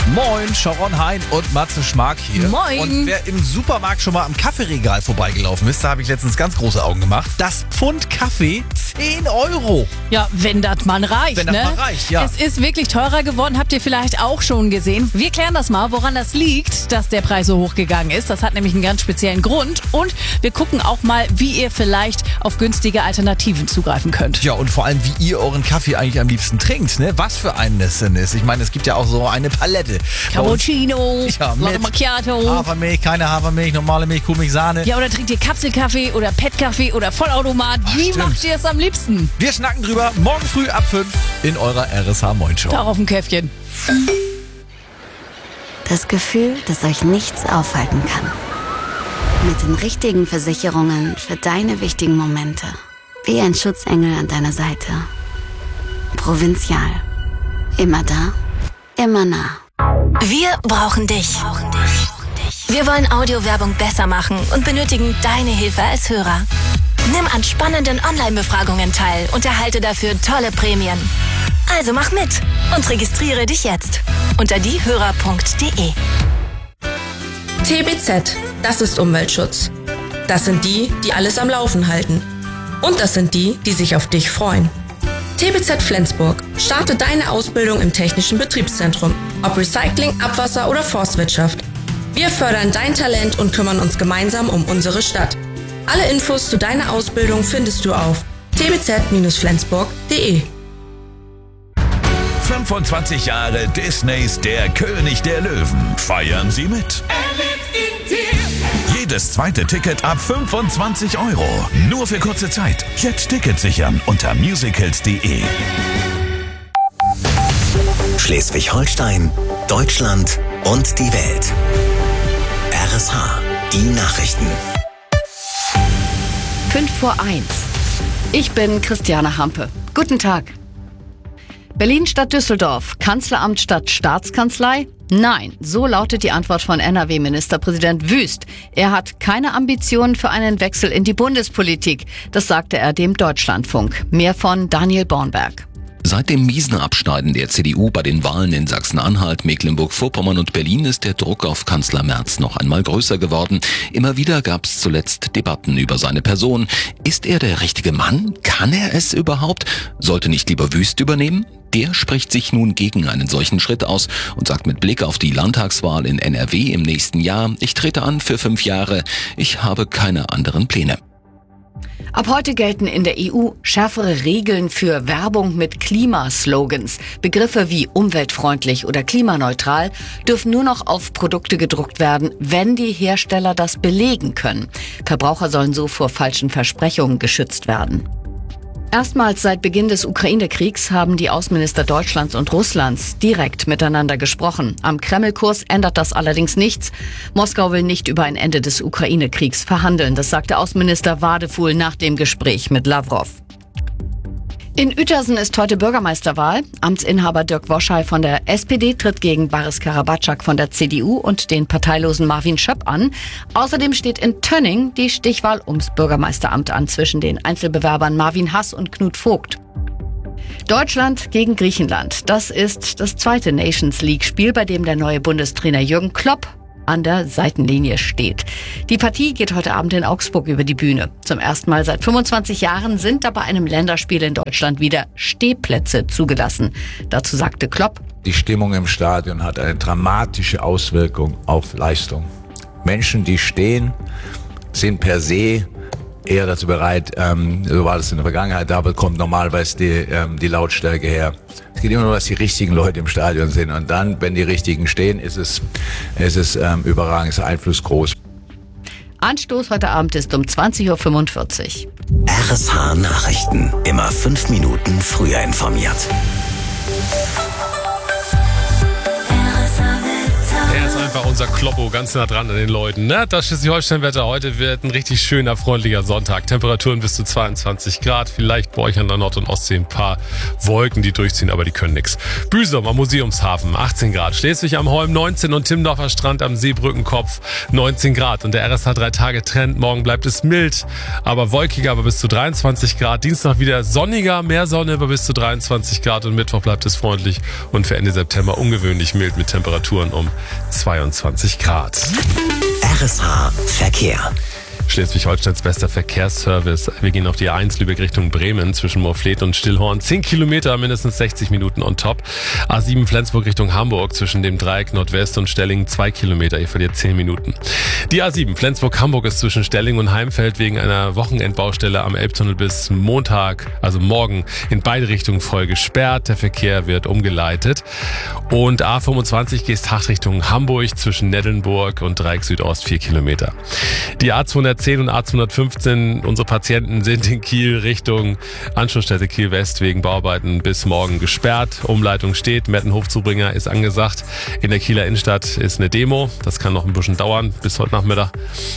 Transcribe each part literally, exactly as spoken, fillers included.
Moin, Sharon Hein und Matze Schmark hier. Moin. Und wer im Supermarkt schon mal am Kaffeeregal vorbeigelaufen ist, da habe ich letztens ganz große Augen gemacht. Das Pfund Kaffee, zehn Euro. Ja, wenn das mal reicht, Wenn das ne? mal reicht, ja. Es ist wirklich teurer geworden, habt ihr vielleicht auch schon gesehen. Wir klären das mal, woran das liegt, dass der Preis so hochgegangen ist. Das hat nämlich einen ganz speziellen Grund. Und wir gucken auch mal, wie ihr vielleicht auf günstige Alternativen zugreifen könnt. Ja, und vor allem, wie ihr euren Kaffee eigentlich am liebsten trinkt, ne? Was für einen es denn ist. Ich meine, es gibt ja auch so eine Palette. Cappuccino, Ja, mit Latte Macchiato. Hafermilch, keine Hafermilch, normale Milch, Kuhmilch, Sahne. Ja, oder trinkt ihr Kapselkaffee oder Petkaffee oder Vollautomat? Ach, Wie stimmt. macht ihr es am liebsten? Wir schnacken drüber morgen früh ab fünf in eurer R S H Moin Show. Tag auf dem Käffchen. Das Gefühl, dass euch nichts aufhalten kann. Mit den richtigen Versicherungen für deine wichtigen Momente. Wie ein Schutzengel an deiner Seite. Provinzial. Immer da, immer nah. Wir brauchen dich. Wir wollen Audiowerbung besser machen und benötigen deine Hilfe als Hörer. Nimm an spannenden Online-Befragungen teil und erhalte dafür tolle Prämien. Also mach mit und registriere dich jetzt unter diehörer punkt de. T B Z, das ist Umweltschutz. Das sind die, die alles am Laufen halten. Und das sind die, die sich auf dich freuen. T B Z Flensburg, starte deine Ausbildung im Technischen Betriebszentrum. Ob Recycling, Abwasser oder Forstwirtschaft. Wir fördern dein Talent und kümmern uns gemeinsam um unsere Stadt. Alle Infos zu deiner Ausbildung findest du auf t b z Bindestrich flensburg punkt de. fünfundzwanzig Jahre Disneys Der König der Löwen. Feiern Sie mit. Jedes zweite Ticket ab fünfundzwanzig Euro. Nur für kurze Zeit. Jetzt Ticket sichern unter musicals punkt de. Schleswig-Holstein, Deutschland und die Welt. R S H, die Nachrichten. Fünf vor eins. Ich bin Christiane Hampe. Guten Tag. Berlin statt Düsseldorf. Kanzleramt statt Staatskanzlei? Nein, so lautet die Antwort von N R W-Ministerpräsident Wüst. Er hat keine Ambitionen für einen Wechsel in die Bundespolitik. Das sagte er dem Deutschlandfunk. Mehr von Daniel Bornberg. Seit dem miesen Abschneiden der C D U bei den Wahlen in Sachsen-Anhalt, Mecklenburg-Vorpommern und Berlin ist der Druck auf Kanzler Merz noch einmal größer geworden. Immer wieder gab es zuletzt Debatten über seine Person. Ist er der richtige Mann? Kann er es überhaupt? Sollte nicht lieber Wüst übernehmen? Der spricht sich nun gegen einen solchen Schritt aus und sagt mit Blick auf die Landtagswahl in N R W im nächsten Jahr: Ich trete an für fünf Jahre. Ich habe keine anderen Pläne. Ab heute gelten in der E U schärfere Regeln für Werbung mit Klimaslogans. Begriffe wie umweltfreundlich oder klimaneutral dürfen nur noch auf Produkte gedruckt werden, wenn die Hersteller das belegen können. Verbraucher sollen so vor falschen Versprechungen geschützt werden. Erstmals seit Beginn des Ukraine-Kriegs haben die Außenminister Deutschlands und Russlands direkt miteinander gesprochen. Am Kreml-Kurs ändert das allerdings nichts. Moskau will nicht über ein Ende des Ukraine-Kriegs verhandeln. Das sagte Außenminister Wadefuhl nach dem Gespräch mit Lavrov. In Uetersen ist heute Bürgermeisterwahl. Amtsinhaber Dirk Woschei von der S P D tritt gegen Baris Karabatschak von der C D U und den parteilosen Marvin Schöpp an. Außerdem steht in Tönning die Stichwahl ums Bürgermeisteramt an zwischen den Einzelbewerbern Marvin Hass und Knut Vogt. Deutschland gegen Griechenland. Das ist das zweite Nations League-Spiel, bei dem der neue Bundestrainer Jürgen Klopp an der Seitenlinie steht. Die Partie geht heute Abend in Augsburg über die Bühne. Zum ersten Mal seit fünfundzwanzig Jahren sind da bei einem Länderspiel in Deutschland wieder Stehplätze zugelassen. Dazu sagte Klopp: Die Stimmung im Stadion hat eine dramatische Auswirkung auf Leistung. Menschen, die stehen, sind per se eher dazu bereit, ähm, so war das in der Vergangenheit, da kommt normalerweise die, ähm, die Lautstärke her. Es geht immer nur, dass die richtigen Leute im Stadion sind, und dann, wenn die richtigen stehen, ist es, ist es ähm, überragend, ist der Einfluss groß. Anstoß heute Abend ist um zwanzig Uhr fünfundvierzig. R S H Nachrichten. Immer fünf Minuten früher informiert. Er ist einfach unser unser Kloppo ganz nah dran an den Leuten. Ne? Das Schleswig-Holstein-Wetter heute wird ein richtig schöner, freundlicher Sonntag. Temperaturen bis zu zweiundzwanzig Grad. Vielleicht bei euch an der Nord- und Ostsee ein paar Wolken, die durchziehen, aber die können nix. Büsum am Museumshafen achtzehn Grad. Schleswig am Holm neunzehn und Timmendorfer Strand am Seebrückenkopf neunzehn Grad. Und der R S H drei Tage Trend. Morgen bleibt es mild, aber wolkiger, aber bis zu dreiundzwanzig Grad. Dienstag wieder sonniger, mehr Sonne, aber bis zu dreiundzwanzig Grad. Und Mittwoch bleibt es freundlich und für Ende September ungewöhnlich mild mit Temperaturen um zweiundzwanzig Grad. R S H Verkehr. Schleswig-Holsteins bester Verkehrsservice. Wir gehen auf die A eins Lübeck Richtung Bremen zwischen Moorfleet und Stillhorn. zehn Kilometer, mindestens sechzig Minuten on top. A sieben Flensburg Richtung Hamburg zwischen dem Dreieck Nordwest und Stellingen zwei Kilometer. Ihr verliert zehn Minuten. Die A sieben Flensburg-Hamburg ist zwischen Stellingen und Heimfeld wegen einer Wochenendbaustelle am Elbtunnel bis Montag, also morgen, in beide Richtungen voll gesperrt. Der Verkehr wird umgeleitet. Und A fünfundzwanzig Geesthacht Richtung Hamburg zwischen Neddenburg und Dreieck Südost vier Kilometer. Die A zweihundertzehn und A zweihundertfünfzehn, unsere Patienten sind in Kiel Richtung Anschlussstelle Kiel West wegen Bauarbeiten bis morgen gesperrt. Umleitung steht, Mettenhof-Zubringer ist angesagt. In der Kieler Innenstadt ist eine Demo, das kann noch ein bisschen dauern bis heute Nachmittag.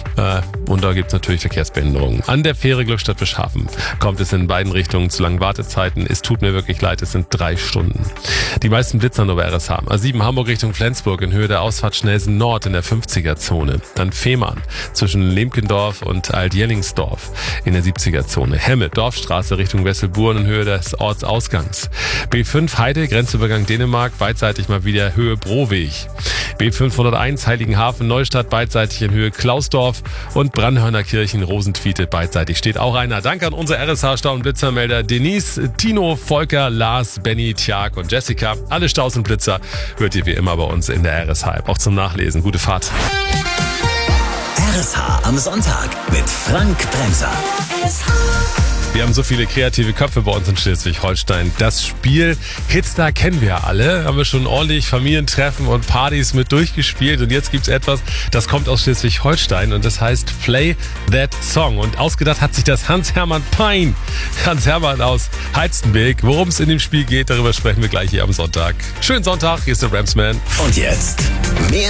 Und da gibt es natürlich Verkehrsbehinderungen. An der Fähre Glückstadt Bischhafen kommt es in beiden Richtungen zu langen Wartezeiten. Es tut mir wirklich leid, es sind drei Stunden. Die meisten Blitzer nur bei R S H. A sieben Hamburg Richtung Flensburg in Höhe der Ausfahrt Schnelsen Nord in der fünfziger-Zone. Dann Fehmarn zwischen Lemkendorf und Alt-Jellingsdorf in der siebziger-Zone. Hemme, Dorfstraße Richtung Wesselburen in Höhe des Ortsausgangs. B fünf Heide, Grenzübergang Dänemark, beidseitig mal wieder Höhe Broweg. B fünfhunderteins Heiligenhafen, Neustadt, beidseitig in Höhe Klausdorf und Brandhörner Kirchen, Rosentwiete, beidseitig steht auch einer. Danke an unsere R S H-Stau- und Blitzermelder Denise, Tino, Volker, Lars, Benny, Tjag und Jessica. Alle Staus und Blitzer hört ihr wie immer bei uns in der R S H-App. Auch zum Nachlesen. Gute Fahrt. R S H am Sonntag mit Frank Bremser. Wir haben so viele kreative Köpfe bei uns in Schleswig-Holstein. Das Spiel Hitstar kennen wir alle. Haben wir schon ordentlich Familientreffen und Partys mit durchgespielt. Und jetzt gibt's etwas, das kommt aus Schleswig-Holstein und das heißt Play That Song. Und ausgedacht hat sich das Hans-Hermann Pein. Hans-Hermann aus Heizenberg. Worum es in dem Spiel geht, darüber sprechen wir gleich hier am Sonntag. Schönen Sonntag, hier ist der Bremsman. Und jetzt mehr